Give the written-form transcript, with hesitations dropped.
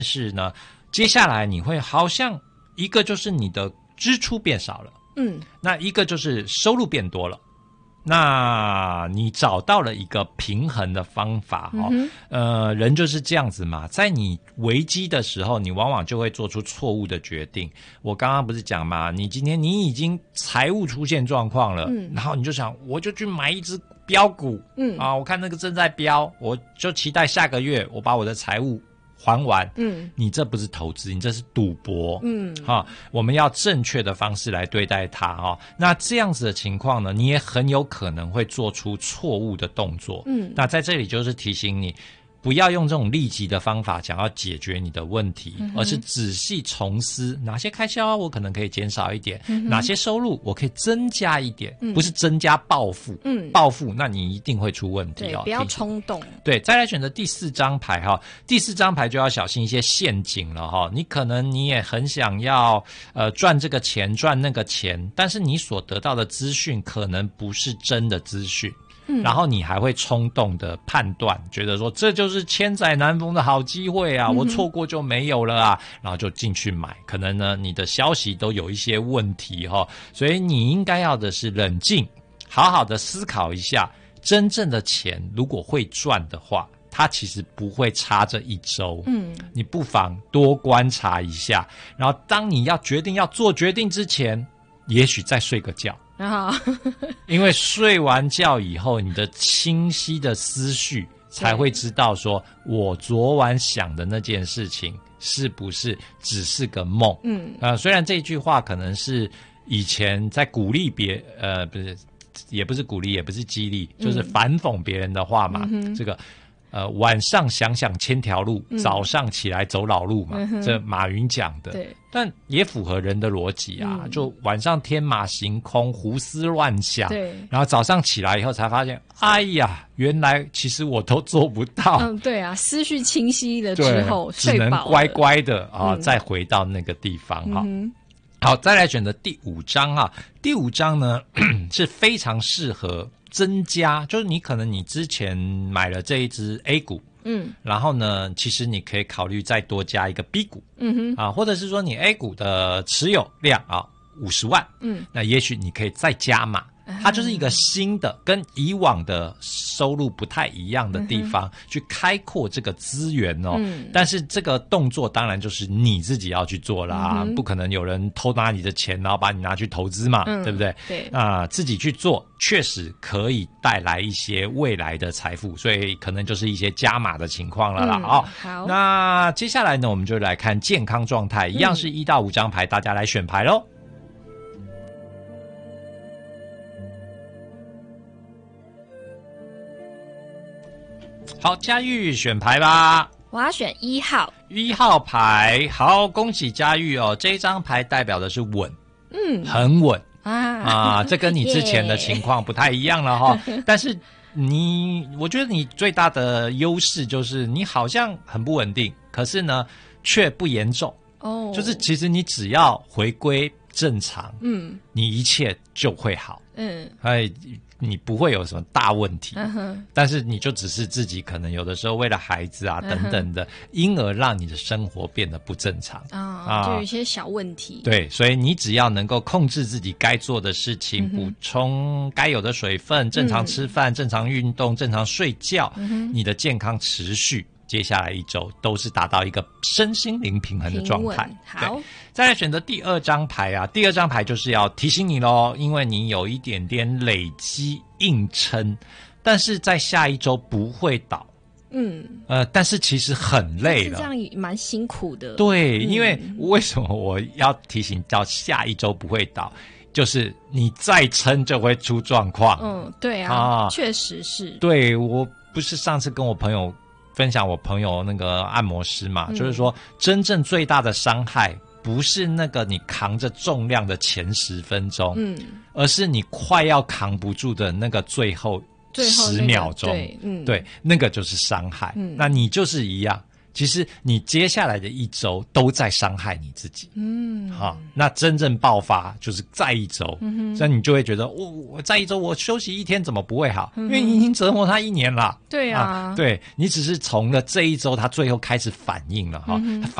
是呢，接下来你会好像一个就是你的支出变少了，那一个就是收入变多了。那你找到了一个平衡的方法人就是这样子嘛，在你危机的时候，你往往就会做出错误的决定。我刚刚不是讲嘛，你今天你已经财务出现状况了，然后你就想我就去买一只标股，我看那个正在飙，我就期待下个月我把我的财务还完，你这不是投资，你这是赌博，我们要正确的方式来对待它那这样子的情况呢，你也很有可能会做出错误的动作，那在这里就是提醒你，不要用这种立即的方法想要解决你的问题，而是仔细重思哪些开销我可能可以减少一点，哪些收入我可以增加一点，不是增加报复，报复那你一定会出问题对，不要冲动。 对，再来选择第4张牌第4张牌就要小心一些陷阱了你可能你也很想要赚这个钱赚那个钱，但是你所得到的资讯可能不是真的资讯。然后你还会冲动的判断，觉得说这就是千载难逢的好机会啊，我错过就没有了啊，然后就进去买，可能呢你的消息都有一些问题所以你应该要的是冷静，好好的思考一下，真正的钱如果会赚的话，它其实不会差这一周，你不妨多观察一下，然后当你要决定要做决定之前，也许再睡个觉。因为睡完觉以后，你的清晰的思绪才会知道说我昨晚想的那件事情是不是只是个梦。虽然这句话可能是以前在鼓励不是，也不是鼓励，也不是激励，就是反讽别人的话嘛。这个晚上想想千条路，早上起来走老路嘛，这马云讲的。对，但也符合人的逻辑啊。就晚上天马行空，胡思乱想，对，然后早上起来以后才发现，哎呀，原来其实我都做不到。 对啊，思绪清晰了之后， 只能乖乖的再回到那个地方好，再来选择第5张第5张呢是非常适合增加，就是你可能你之前买了这一只 A 股，然后呢，其实你可以考虑再多加一个 B 股，或者是说你 A 股的持有量50万，那也许你可以再加码。它就是一个新的跟以往的收入不太一样的地方，去开阔这个资源但是这个动作当然就是你自己要去做啦，不可能有人偷拿你的钱然后把你拿去投资嘛，对不对？对自己去做确实可以带来一些未来的财富，所以可能就是一些加码的情况了啦好， 那接下来呢，我们就来看健康状态，一样是1到5张牌，大家来选牌咯。好，佳玉选牌吧。 我要选1号。 1号牌，好，恭喜佳玉这一张牌代表的是稳，很稳这跟你之前的情况不太一样了但是我觉得你最大的优势就是你好像很不稳定，可是呢却不严重就是其实你只要回归正常，你一切就会好，你不会有什么大问题，但是你就只是自己可能有的时候为了孩子等等的，因而让你的生活变得不正常就有一些小问题。 对，所以你只要能够控制自己该做的事情，补充该有的水分，正常吃饭，正常运动，正常睡觉，你的健康持续接下来1周都是达到一个身心灵平衡的状态。 好， 再来选择第2张牌第2张牌就是要提醒你咯，因为你有一点点累积硬撑，但是在下1周不会倒。但是其实很累了， 这样也蛮辛苦的。 对，因为为什么我要提醒到下1周不会倒？就是你再撑就会出状况。 对啊，确实是。 对，我不是上次跟我朋友分享我朋友那个按摩师嘛，就是说真正最大的伤害不是那个你扛着重量的前10分钟，而是你快要扛不住的那个最后10秒钟，对，那个就是伤害。那你就是一样， 其实你接下来的一周都在伤害你自己。那真正爆发就是再一周，所以你就会觉得我再一周我休息一天怎么不会好？因为你已经折磨他1年了。 对啊， 对，你只是从了这一周他最后开始反应了，